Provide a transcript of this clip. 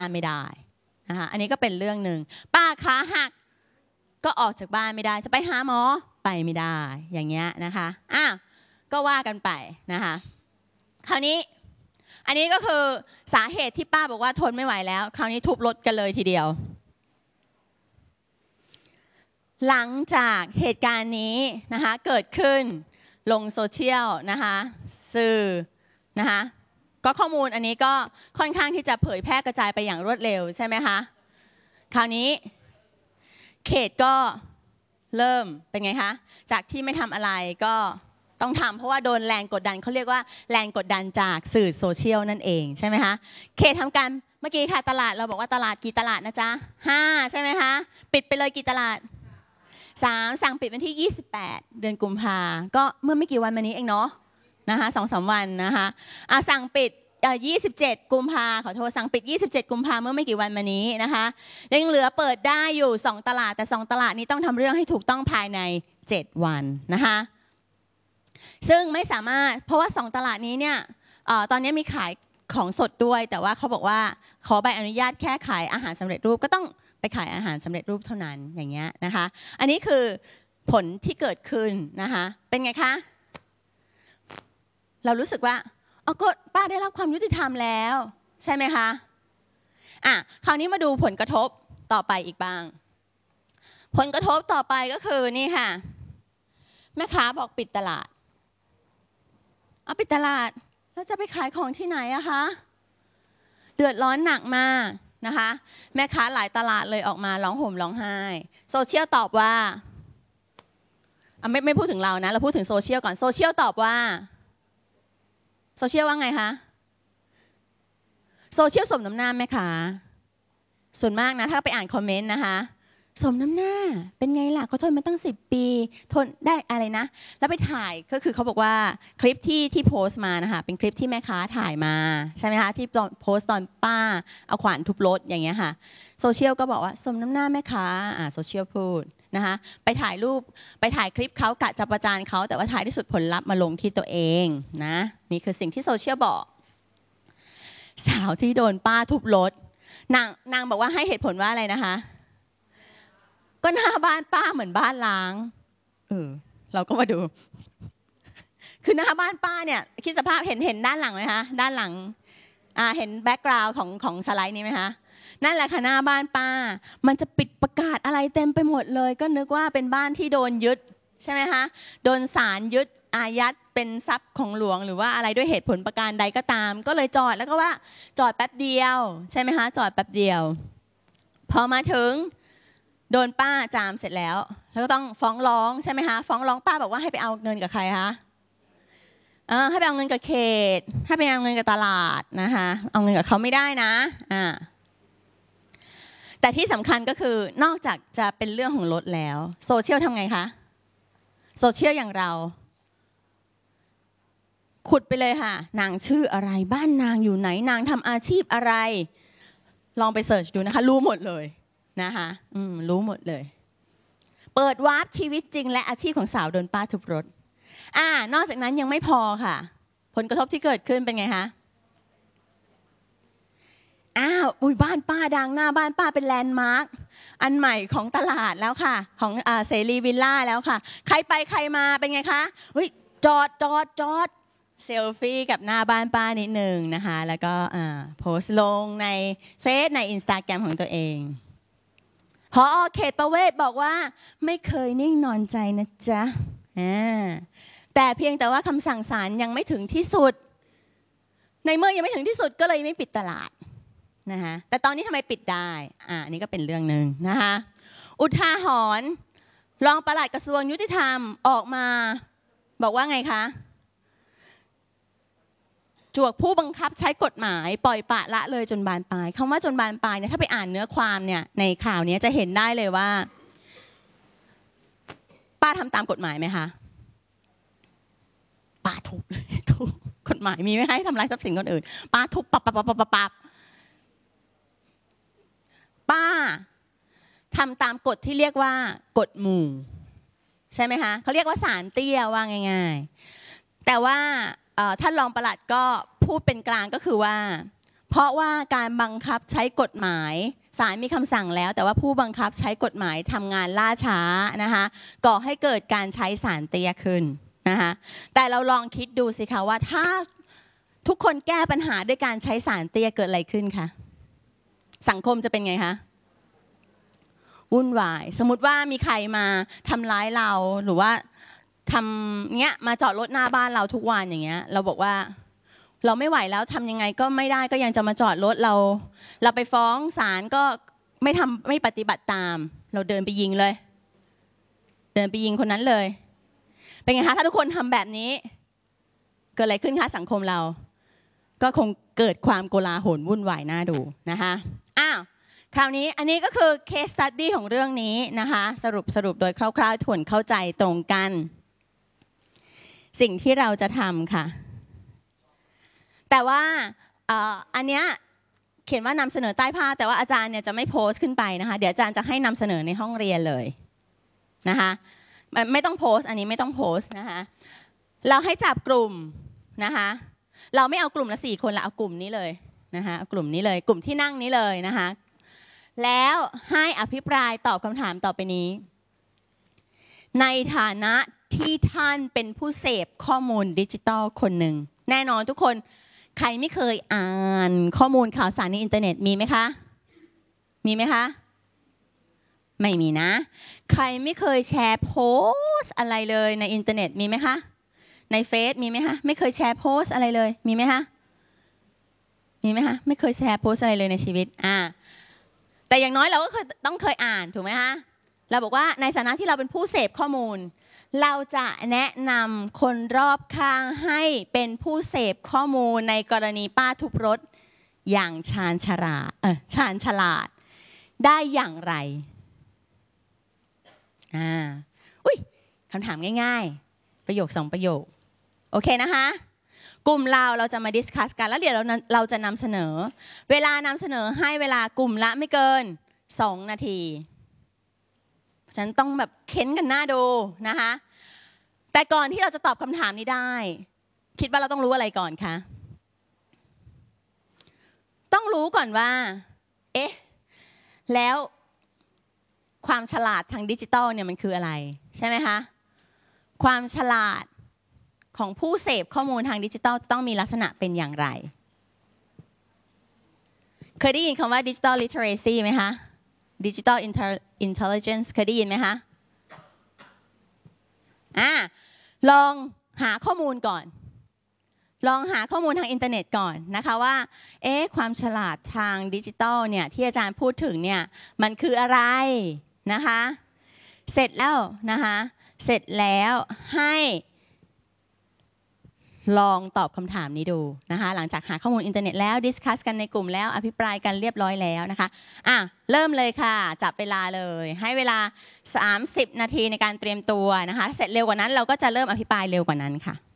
ไม่ได้นะคะอันนี้ก็เป็นเรื่องหนึ่งป้าขาหักก็ออกจากบ้านไม่ได้จะไปหาหมอไปไม่ได้อย่างเงี้ยนะคะก็ว่ากันไปนะคะคราวนี้อันนี้ก็คือสาเหตุที่ป้าบอกว่าทนไม่ไหวแล้วคราวนี้ทุบรถกันเลยทีเดียวหลังจากเหตุการณ์นี้นะคะเกิดขึ้นลงโซเชียลนะคะสื่อนะคะก็ข้อมูลอันนี้ก็ค่อนข้างที่จะเผยแพร่กระจายไปอย่างรวดเร็วใช่ไหมคะคราวนี้เขตก็เริ่มเป็นไงคะจากที่ไม่ทำอะไรก็ต้องทำเพราะว่าโดนแรงกดดันเขาเรียกว่าแรงกดดันจากสื่อโซเชียลนั่นเองใช่ไหมคะเขตทำการเมื่อกี้ค่ะตลาดเราบอกว่าตลาดกี่ตลาดนะจ๊ะ5ใช่ไหมคะปิดไปเลยกี่ตลาด3สั่งปิดวันที่28เดือนกุมภาก็เมื่อไม่กี่วันมานี้เองเนาะนะคะ2-3 วันนะคะสั่งปิด27กุมภาขอโทษสั่งปิด27กุมภาเมื่อไม่กี่วันมานี้นะคะยังเหลือเปิดได้อยู่2ตลาดแต่2ตลาดนี้ต้องทำเรื่องให้ถูกต้องภายใน7วันนะคะซึ่งไม่สามารถเพราะว่า2ตลาดนี้เนี่ยตอนนี้มีขายของสดด้วยแต่ว่าเขาบอกว่าขอใบอนุญาตแค่ขายอาหารสำเร็จรูปก็ต้องไปขายอาหารสำเร็จรูปเท่านั้นอย่างเงี้ยนะคะอันนี้คือผลที่เกิดขึ้นนะคะเป็นไงคะเรารู้สึกว่าก็ป้าได้รับความยุติธรรมแล้วใช่ไหมคะคราวนี้มาดูผลกระทบต่อไปอีกบ้างผลกระทบต่อไปก็คือนี่ค่ะแม่ค้าบอกปิดตลาดปิดตลาดแล้วจะไปขายของที่ไหนอะคะเดือดร้อนหนักมากนะคะแม่ค้าหลายตลาดเลยออกมาร้องห่มร้องไห้โซเชียลตอบว่าไม่พูดถึงเรานะเราพูดถึงโซเชียลก่อนโซเชียลตอบว่าโซเชียลว่าไงคะโซเชียลสมน้ำหน้าแม่ค้าส่วนมากนะถ้าไปอ่านคอมเมนต์นะคะสมน้ำหน้าเป็นไงล่ะเขาทนมาตั้ง10 ปีทนได้อะไรนะแล้วไปถ่ายก็คือเขาบอกว่าคลิปที่โพสต์มานะคะเป็นคลิปที่แม่ค้าถ่ายมาใช่ไหมคะที่โพสต์ตอนป้าเอาขวานทุบรถอย่างเงี้ยค่ะโซเชียลก็บอกว่าสมน้ำหน้าแม่ค้าโซเชียลพูดนะคะไปถ่ายรูปไปถ่ายคลิปเขากะจะประจานเขาแต่ว่าท้ายที่สุดผลลัพธ์มาลงที่ตัวเองนะนี่คือสิ่งที่โซเชียลบอกสาวที่โดนป้าทุบรถนางบอกว่าให้เหตุผลว่าอะไรนะคะก็หน้าบ้านป้าเหมือนบ้านล้างเราก็มาดูคือหน้าบ้านป้าเนี่ยคิดสภาพเห็นด้านหลังไหมคะด้านหลังเห็นแบ็กกราวด์ของสไลด์นี้ไหมคะนั่นแหละค่ะหน้าบ้านป้ามันจะปิดประกาศอะไรเต็มไปหมดเลยก็นึกว่าเป็นบ้านที่โดนยึดใช่ไหมคะโดนศาลยึดอายัดเป็นทรัพย์ของหลวงหรือว่าอะไรด้วยเหตุผลประการใดก็ตามก็เลยจอดแล้วก็ว่าจอดแป๊บเดียวใช่ไหมคะจอดแป๊บเดียวพอมาถึงโดนป้าจามเสร็จแล้วก็ต้องฟ้องร้องใช่ไหมคะฟ้องร้องป้าบอกว่าให้ไปเอาเงินกับใครคะให้ไปเอาเงินกับเขตให้ไปเอาเงินกับตลาดนะคะเอาเงินกับเขาไม่ได้นะแต่ที่สำคัญก็คือนอกจากจะเป็นเรื่องของรถแล้วโซเชียลทำไงคะโซเชียลอย่างเราขุดไปเลยค่ะนางชื่ออะไรบ้านนางอยู่ไหนนางทำอาชีพอะไรลองไปเสิร์ชดูนะคะรู้หมดเลยนะคะรู้หมดเลยเปิดวาร์ปชีวิตจริงและอาชีพของสาวโดนป้าทุบรถนอกจากนั้นยังไม่พอค่ะผลกระทบที่เกิดขึ้นเป็นไงคะบ้านป้าดังหน้าบ้านป้าเป็นแลนด์มาร์คอันใหม่ของตลาดแล้วค่ะของเสรีวิลล่าแล้วค่ะใครไปใครมาเป็นไงคะจอดเซลฟี่กับหน้าบ้านป้านิดนึงนะคะแล้วก็โพสต์ลงในเฟซใน Instagram ของตัวเองผอ.เขตประเวศบอกว่าไม่เคยนิ่งนอนใจนะจ๊ะแต่เพียงแต่ว่าคำสั่งศาลยังไม่ถึงที่สุดในเมื่อยังไม่ถึงที่สุดก็เลยไม่ปิดตลาดนะคะแต่ตอนนี้ทำไมปิดได้อันนี้ก็เป็นเรื่องหนึ่งนะคะอุทาหรณ์รองปลัดกระทรวงยุติธรรมออกมาบอกว่าไงคะจวกผู้บังคับใช้กฎหมายปล่อยปละละเลยจนบานปลายคำว่าจนบานปลายเนี่ยถ้าไปอ่านเนื้อความเนี่ยในข่าวนี้จะเห็นได้เลยว่าป้าทำตามกฎหมายไหมคะป้าทุบเลยทุบกฎหมายมีไม่ให้ทำลายทรัพย์สินคนอื่นป้าทุบปับป้าทำตามกฎที่เรียกว่ากฎหมู่ใช่ไหมคะเขาเรียกว่าศาลเตี้ยว่าง่ายๆแต่ว่าท่านรองปลัดก็พูดเป็นกลางก็คือว่าเพราะว่าการบังคับใช้กฎหมายศาลมีคำสั่งแล้วแต่ว่าผู้บังคับใช้กฎหมายทำงานล่าช้านะคะก่อให้เกิดการใช้สารเตี้ยขึ้นนะคะแต่เราลองคิดดูสิคะว่าถ้าทุกคนแก้ปัญหาด้วยการใช้สารเตี้ยเกิดอะไรขึ้นคะสังคมจะเป็นไงคะวุ่นวายสมมติว่ามีใครมาทำร้ายเราหรือว่าทำเงี้ยมาจอดรถหน้าบ้านเราทุกวันอย่างเงี้ยเราบอกว่าเราไม่ไหวแล้วทำยังไงก็ไม่ได้ก็ยังจะมาจอดรถเราไปฟ้องศาลก็ไม่ปฏิบัติตามเราเดินไปยิงเลยเดินไปยิงคนนั้นเลยเป็นไงคะถ้าทุกคนทำแบบนี้เกิดอะไรขึ้นคะสังคมเราก็คงเกิดความโกลาหลวุ่นวายน่าดูนะคะคราวนี้อันนี้ก็คือ case study ของเรื่องนี้นะคะสรุปโดยคร่าวๆทวนเข้าใจตรงกันสิ่งที่เราจะทำค่ะแต่ว่าอันเนี้ยเขียนว่านำเสนอใต้ภาพแต่ว่าอาจารย์เนี่ยจะไม่โพสต์ขึ้นไปนะคะเดี๋ยวอาจารย์จะให้นำเสนอในห้องเรียนเลยนะคะไม่ต้องโพสต์อันนี้ไม่ต้องโพสต์นะคะเราให้จับกลุ่มนะคะเราไม่เอากลุ่มละ4 คนเราเอากลุ่มนี้เลยนะคะเอากลุ่มนี้เลยกลุ่มที่นั่งนี้เลยนะคะแล้วให้อภิปรายตอบคำถามต่อไปนี้ในฐานะที่ท่านเป็นผู้เสพข้อมูลดิจิทัลคนหนึ่งแน่นอนทุกคนใครไม่เคยอ่านข้อมูลข่าวสารในอินเทอร์เน็ตมีไหมคะมีไหมคะไม่มีนะใครไม่เคยแชร์โพสต์อะไรเลยในอินเทอร์เน็ตมีไหมคะในเฟซมีไหมคะไม่เคยแชร์โพสต์อะไรเลยมีไหมคะมีไหมคะไม่เคยแชร์โพสต์อะไรเลยในชีวิตแต่อย่างน้อยเราก็ต้องเคยอ่านถูกไหมคะเราบอกว่าในฐานะที่เราเป็นผู้เสพข้อมูลเราจะแนะนำคนรอบข้างให้เป็นผู้เสพข้อมูลในกรณีป้าทุบรถอย่างชาญฉลาดได้อย่างไรคำถามง่ายๆประโยค2 ประโยคโอเคนะคะกลุ่มเราจะมาดิสคัสกันแล้วเดี๋ยวเราจะนำเสนอเวลานำเสนอให้เวลากลุ่มละไม่เกิน2 นาทีฉันต้องแบบเค้นกันหน้าดูนะคะแต่ก่อนที่เราจะตอบคำถามนี้ได้คิดว่าเราต้องรู้อะไรก่อนคะต้องรู้ก่อนว่าแล้วความฉลาดทางดิจิทัลเนี่ยมันคืออะไรใช่ไหมคะความฉลาดของผู้เสพข้อมูลทางดิจิทัลต้องมีลักษณะเป็นอย่างไรเคยได้ยินคำว่า Digital Literacy ไหมคะ Digital Intelligence เคยได้ยินไหมคะลองหาข้อมูลก่อนลองหาข้อมูลทางอินเทอร์เน็ตก่อนนะคะว่าความฉลาดทางดิจิทัลเนี่ยที่อาจารย์พูดถึงเนี่ยมันคืออะไรนะคะเสร็จแล้วนะคะเสร็จแล้วให้ลองตอบคำถามนี้ดูนะคะหลังจากหาข้อมูลอินเทอร์เน็ตแล้วดิสคัสกันในกลุ่มแล้วอภิปรายกันเรียบร้อยแล้วนะคะเริ่มเลยค่ะจับเวลาเลยให้เวลา30 นาทีในการเตรียมตัวนะคะเสร็จเร็วกว่านั้นเราก็จะเริ่มอภิปรายเร็วกว่านั้นค่ะ